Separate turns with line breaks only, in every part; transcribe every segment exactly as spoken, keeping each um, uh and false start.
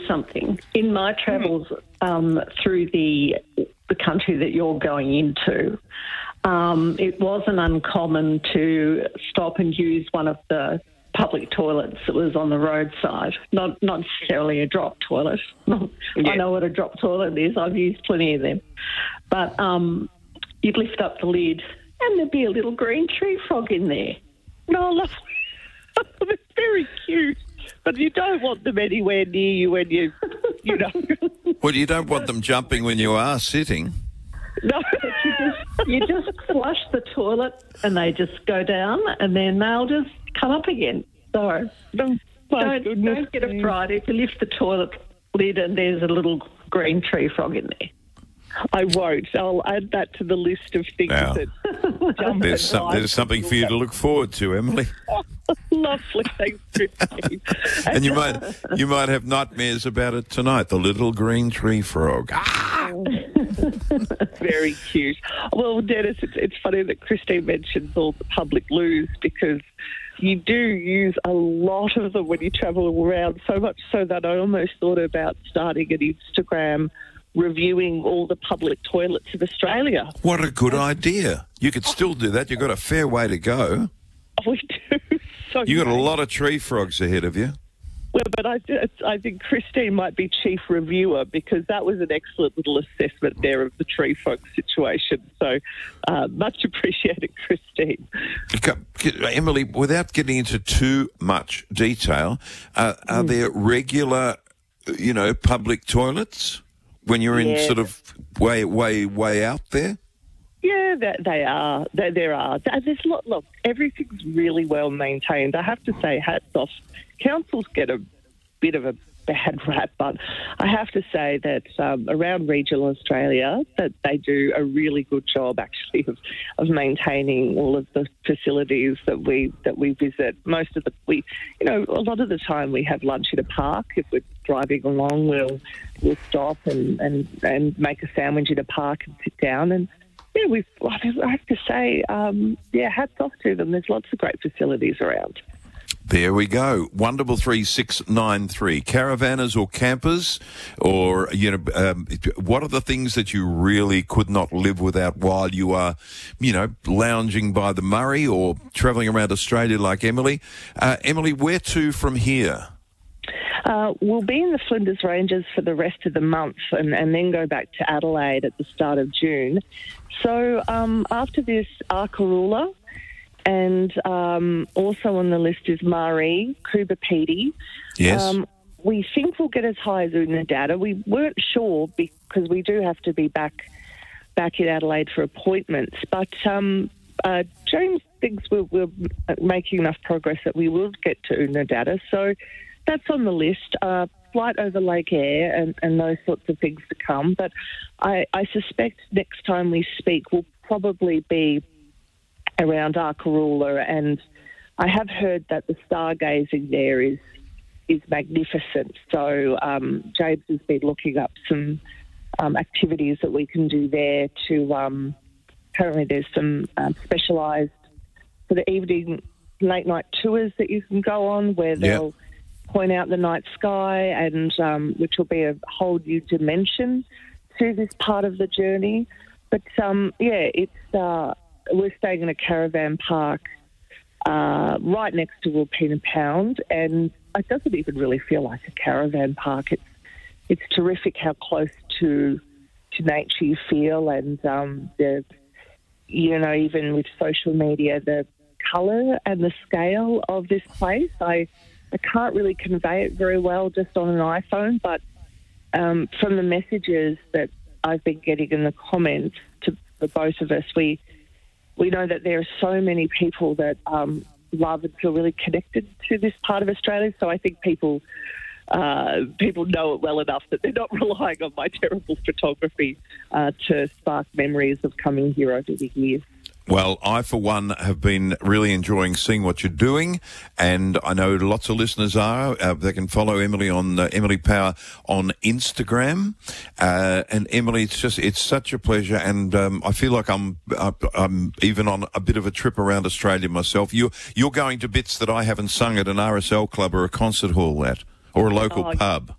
something. In my travels um, through the the country that you're going into, um, it wasn't uncommon to stop and use one of the public toilets that was on the roadside. Not not necessarily a drop toilet. Yeah. I know what a drop toilet is. I've used plenty of them. But um, you'd lift up the lid and there'd be a little green tree frog in there. No, lovely. It's very cute. But you don't want them anywhere near you when you, you know.
Well, you don't want them jumping when you are sitting.
No, you just, you just flush the toilet and they just go down and then they'll just come up again. So don't, don't, don't get a fright if you lift the toilet lid and there's a little green tree frog in there. I won't. I'll add that to the list of things
now,
that jump
there's, some, there's something for you to look forward to, Emily.
Lovely, thanks, Christine.
And you might you might have nightmares about it tonight, the little green tree frog. Ah!
Very cute. Well, Dennis, it's, it's funny that Christine mentions all the public loos because you do use a lot of them when you travel around, so much so that I almost thought about starting an Instagram reviewing all the public toilets of Australia.
What a good idea. You could still do that. You've got a fair way to go.
We do. So
You've got a lot of tree frogs ahead of you.
Well, but I, I think Christine might be chief reviewer because that was an excellent little assessment there of the tree frog situation. So uh, much appreciated, Christine.
Emily, without getting into too much detail, uh, are mm. there regular, you know, public toilets when you're in
yeah.
sort of way, way, way out there?
Yeah, that they are. There, there are. There's a lot. Look, everything's really well maintained. I have to say, hats off. Councils get a bit of a bad rap, but I have to say that um, around regional Australia, that they do a really good job actually of, of maintaining all of the facilities that we that we visit. Most of the we, you know, a lot of the time we have lunch at a park. If we're driving along, we'll we'll stop and and, and make a sandwich at a park and sit down and. Yeah, we've, I have to say, um, yeah, hats off to them. There's lots of great facilities around.
There we go. one double three six nine three. Caravanners or campers, or you know, um, what are the things that you really could not live without while you are, you know, lounging by the Murray or travelling around Australia like Emily? Uh, Emily, where to from here?
Uh, we'll be in the Flinders Ranges for the rest of the month and, and then go back to Adelaide at the start of June. So um, after this, Arkaroola, and um, also on the list is Maree, Coober Pedy.
Yes.
Um, we think we'll get as high as Unadata. We weren't sure because we do have to be back back in Adelaide for appointments. But um, uh, James thinks we're, we're making enough progress that we will get to Unadata. So that's on the list. Uh, flight over Lake Eyre and, and those sorts of things to come. But I, I suspect next time we speak will probably be around Arkaroola, and I have heard that the stargazing there is is magnificent. So um, James has been looking up some um, activities that we can do there to, um, apparently there's some um, specialised for the evening late night tours that you can go on where they'll
yep.
point out the night sky, and um, which will be a whole new dimension to this part of the journey. But um, yeah, it's uh, we're staying in a caravan park uh, right next to Wilpena Pound, and it doesn't even really feel like a caravan park. It's it's terrific how close to to nature you feel, and um, the you know even with social media, the colour and the scale of this place. I I can't really convey it very well just on an iPhone, but um, from the messages that I've been getting in the comments to the both of us, we we know that there are so many people that um, love and feel really connected to this part of Australia. So I think people uh, people know it well enough that they're not relying on my terrible photography uh, to spark memories of coming here over the years.
Well, I, for one, have been really enjoying seeing what you're doing, and I know lots of listeners are. Uh, they can follow Emily on uh, Emily Power on Instagram. Uh, and Emily, it's just, it's such a pleasure, and um, I feel like I'm uh, I'm even on a bit of a trip around Australia myself. You, you're going to bits that I haven't sung at an R S L club or a concert hall at, or a local
oh,
pub.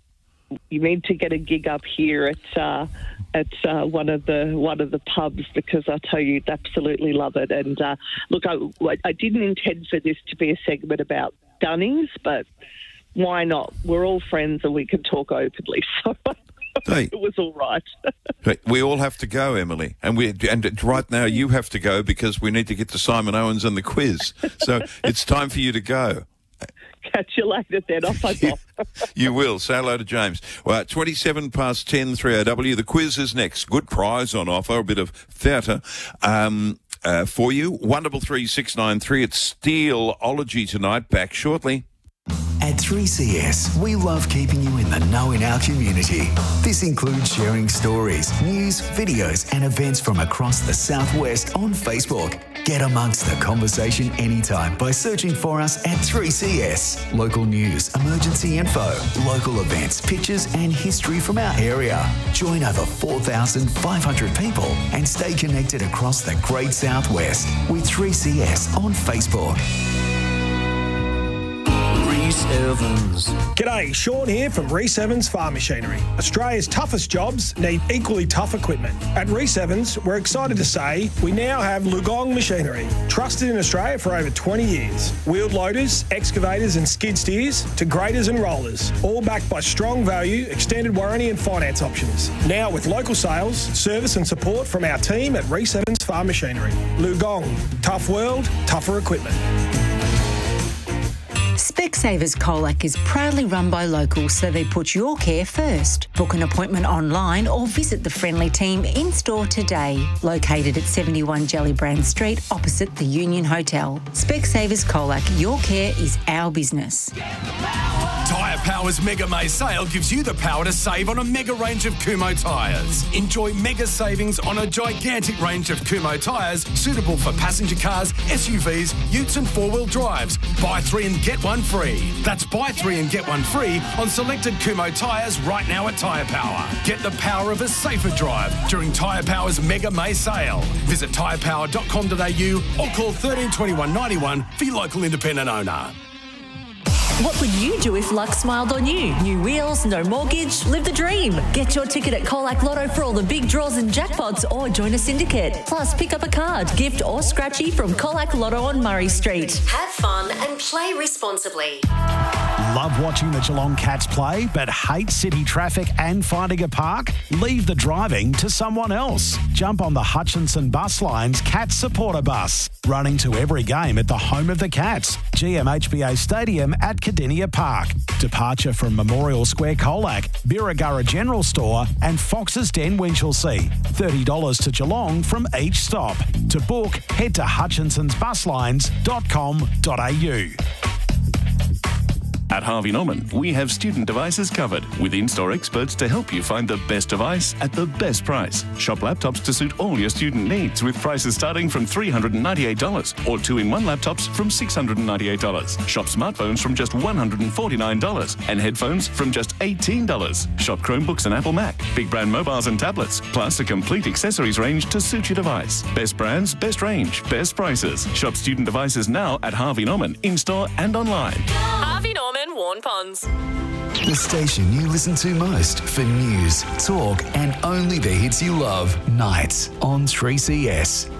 you need to get a gig up here at uh, at uh, one of the one of the pubs, because I tell you, you'd absolutely love it. And uh, look, I, I didn't intend for this to be a segment about Dunnings, but why not? We're all friends and we can talk openly, so
Hey.
it was all right.
We all have to go, Emily, and we and right now you have to go because we need to get to Simon Owens and the quiz. So it's time for you to go.
Catch you later then. Off I go.
You will. Say hello to James. Well, twenty-seven past ten, three O W. The quiz is next. Good prize on offer, a bit of theatre um, uh, for you. one double three six nine three. It's Steelology tonight. Back shortly.
At three C S, we love keeping you in the know in our community. This includes sharing stories, news, videos and events from across the Southwest on Facebook. Get amongst the conversation anytime by searching for us at three C S. Local news, emergency info, local events, pictures and history from our area. Join over four thousand five hundred people and stay connected across the Great Southwest with three C S on Facebook.
Reese Evans.
G'day, Sean here from Reese Evans Farm Machinery. Australia's toughest jobs need equally tough equipment. At Reese Evans, we're excited to say we now have Lugong Machinery, trusted in Australia for over twenty years. Wheeled loaders, excavators and skid steers to graders and rollers, all backed by strong value, extended warranty and finance options. Now with local sales, service and support from our team at Reese Evans Farm Machinery. Lugong, tough world, tougher equipment.
Specsavers Colac is proudly run by locals, so they put your care first. Book an appointment online or visit the friendly team in-store today. Located at seventy-one Jellybrand Street, opposite the Union Hotel. Specsavers Colac, your care is our business.
Tyre Power's Mega May sale gives you the power to save on a mega range of Kumho tyres. Enjoy mega savings on a gigantic range of Kumho tyres suitable for passenger cars, S U Vs, utes and four-wheel drives. Buy three and get one free. That's buy three and get one free on selected Kumho tyres right now at Tyre Power. Get the power of a safer drive during Tyre Power's Mega May sale. Visit tyre power dot com dot a u or call thirteen twenty-one ninety-one for your local independent owner.
What would you do if luck smiled on you? New wheels, no mortgage, live the dream. Get your ticket at Colac Lotto for all the big draws and jackpots or join a syndicate. Plus, pick up a card, gift or scratchy from Colac Lotto on Murray Street.
Have fun and play responsibly.
Love watching the Geelong Cats play but hate city traffic and finding a park? Leave the driving to someone else. Jump on the Hutchinson Bus Line's Cats Supporter Bus, running to every game at the home of the Cats, G M H B A Stadium at Cardinia Park. Departure from Memorial Square Colac, Birregurra General Store and Fox's Den Winchelsea. thirty dollars to Geelong from each stop. To book, head to hutchinsons bus lines dot com dot a u.
At Harvey Norman, we have student devices covered with in-store experts to help you find the best device at the best price. Shop laptops to suit all your student needs with prices starting from three hundred ninety-eight dollars or two-in-one laptops from six hundred ninety-eight dollars. Shop smartphones from just one hundred forty-nine dollars and headphones from just eighteen dollars. Shop Chromebooks and Apple Mac, big brand mobiles and tablets, plus a complete accessories range to suit your device. Best brands, best range, best prices. Shop student devices now at Harvey Norman, in-store and online.
Harvey Norman, Warn Ponds.
The station you listen to most for news, talk and only the hits you love. Nights on three C S.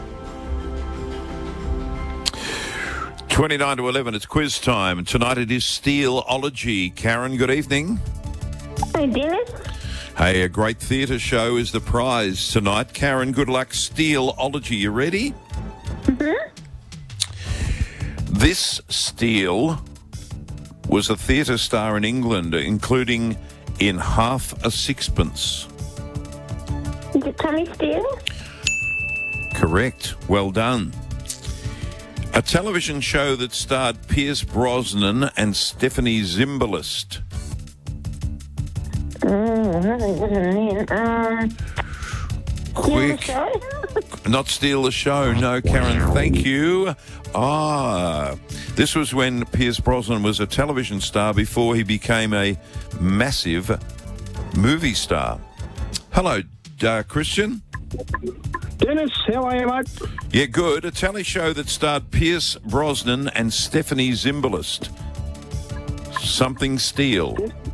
twenty-nine to eleven, it's quiz time. Tonight it is Steelology. Karen, good evening.
Hey, Dennis.
Hey, a great theatre show is the prize tonight. Karen, good luck. Steelology, you ready?
Mm-hmm.
This Steel was a theatre star in England, including in Half a Sixpence.
Is it Tommy Steele?
Correct. Well done. A television show that starred Pierce Brosnan and Stephanie Zimbalist.
Mm, um,
Quick. Not Steal the Show. No, Karen, thank you. Ah, this was when Pierce Brosnan was a television star before he became a massive movie star. Hello, uh, Christian.
Dennis, how are you, mate?
Yeah, good. A telly show that starred Pierce Brosnan and Stephanie Zimbalist. Something Steel.